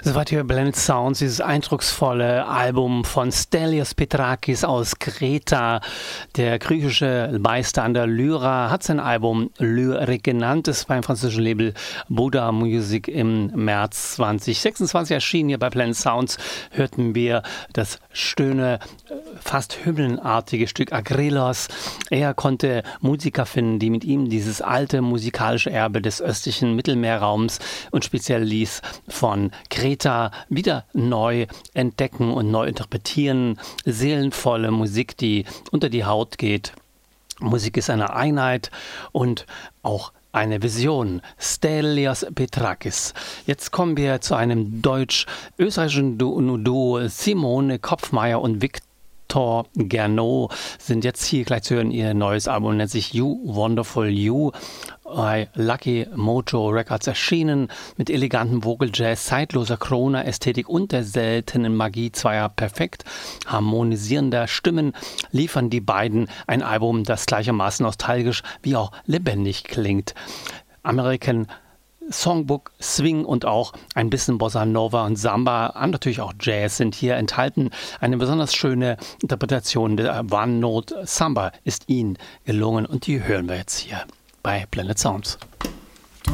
Soweit hier Blended Sounds, dieses eindrucksvolle Album von Stelios Petrakis aus Kreta. Der griechische Meister an der Lyra hat sein Album Lyrik genannt. Es beim französischen Label Buddha Music im März 2026 erschienen. Hier bei Blended Sounds hörten wir das schöne, fast hymnenartige Stück Agrilos. Er konnte Musiker finden, die mit ihm dieses alte musikalische Erbe des östlichen Mittelmeerraums und speziell Lies von Kreta wieder neu entdecken und neu interpretieren. Seelenvolle Musik, die unter die Haut geht. Musik ist eine Einheit und auch eine Vision. Stelios Petrakis. Jetzt kommen wir zu einem deutsch-österreichischen Duo. Simone Kopfmeier und Victor Gernot sind jetzt hier gleich zu hören. Ihr neues Album nennt sich You Wonderful You, bei Lucky Mojo Records erschienen, mit elegantem Vocal Jazz, zeitloser Corona-Ästhetik und der seltenen Magie zweier perfekt harmonisierender Stimmen liefern die beiden ein Album, das gleichermaßen nostalgisch wie auch lebendig klingt. American Songbook, Swing und auch ein bisschen Bossa Nova und Samba, und natürlich auch Jazz sind hier enthalten. Eine besonders schöne Interpretation der One Note Samba ist ihnen gelungen und die hören wir jetzt hier bei Blended Sounds.